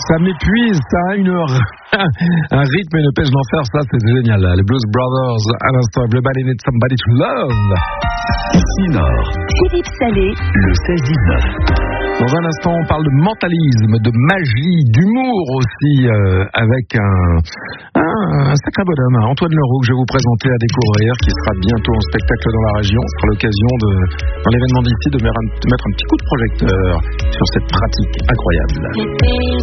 Ça m'épuise, ça a un rythme et une pêche d'enfer, ça c'est génial. Les Blues Brothers, à l'instant, Everybody Needs Somebody to Love. Nord. Philippe Salé, Le 16-19. Dans un instant, on parle de mentalisme, de magie, d'humour aussi, avec un sacré bonhomme, Antoine Leroux, que je vais vous présenter à découvrir, qui sera bientôt en spectacle dans la région. Ce sera l'occasion, dans l'événement d'ici, de mettre un petit coup de projecteur sur cette pratique incroyable.